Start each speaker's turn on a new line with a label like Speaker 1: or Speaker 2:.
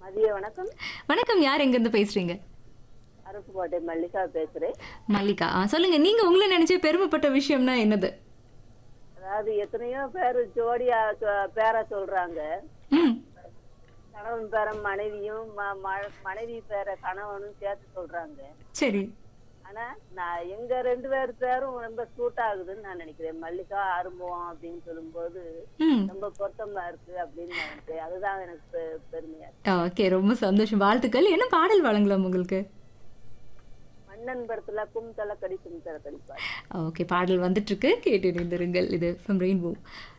Speaker 1: மதிய வணக்கம்.
Speaker 2: வணக்கம். யார் எங்கேருந்து பேசுறீங்க?
Speaker 1: அருப்புக்கோட்டை மல்லிகா பேசுறேன்.
Speaker 2: மல்லிகா. சொல்லுங்க. நீங்க உங்கள நினைச்சு பெருமைப்பட்ட விஷயம்னா என்னது?
Speaker 1: அதாவது எத்தனையோ பேரு ஜோடியா பேர சொல்றாங்க.
Speaker 2: ம்.
Speaker 1: கணவன் பேர மனைவியும் மனைவி பேர கணவனும் சேர்த்து சொல்றாங்க.
Speaker 2: சரி.
Speaker 1: ஆனா நான் எங்க 2 பேர் பேரும் ரொம்ப சூட் ஆகுதுன்னு நான் நினைக்கிறேன். மல்லிகா ஆறுமுகம் அப்படின்னு சொல்லும்போது
Speaker 2: ம்.
Speaker 1: ரொம்ப பொருத்தமா இருக்கு அப்படின்னு நான் நினைக்கிறேன். அதுதான் எனக்கு பெருமையா இருக்கு.
Speaker 2: ஓகே. ரொம்ப சந்தோஷம். வாழ்த்துக்கள். என்ன பாடல் வழங்கலாம் உங்களுக்கு?
Speaker 1: மன்னன் படத்துல கும் தலக்கடி பாடு.
Speaker 2: ஓகே. பாடல் வந்துட்டு இருக்கு. கேட்டு இணைந்திருங்கள். இது எஃப்எம் ரெயின்போ.